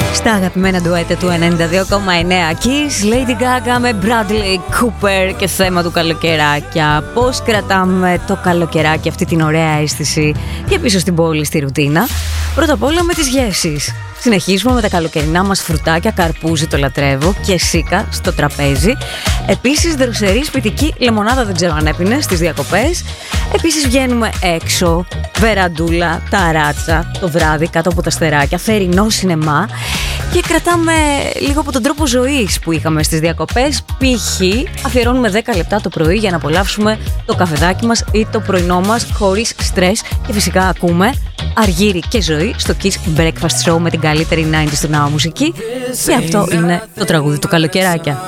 Στα αγαπημένα ντουέτα του 92,9 Kiss, Lady Gaga με Bradley Cooper και θέμα του καλοκαιράκια. Πώς κρατάμε το καλοκαιράκι, αυτή την ωραία αίσθηση και πίσω στην πόλη, στη ρουτίνα? Πρώτα απ' όλα με τις γεύσεις. Συνεχίζουμε με τα καλοκαιρινά μας φρουτάκια, καρπούζι το λατρεύω και σίκα στο τραπέζι. Επίσης δροσερή σπιτική λεμονάδα, δεν ξέρω αν έπινες στις διακοπές. Επίσης βγαίνουμε έξω, βεραντούλα, ταράτσα το βράδυ κάτω από τα αστεράκια, θερινό σινεμά και κρατάμε λίγο από τον τρόπο ζωής που είχαμε στις διακοπές. Π.χ. αφιερώνουμε 10 λεπτά το πρωί για να απολαύσουμε το καφεδάκι μας ή το πρωινό μας χωρίς στρες και φυσικά ακούμε Αργύρι και Ζωή στο Kiss Breakfast Show με την καλύτερη 90's του Now μουσική και αυτό είναι το τραγούδι του καλοκαιράκια.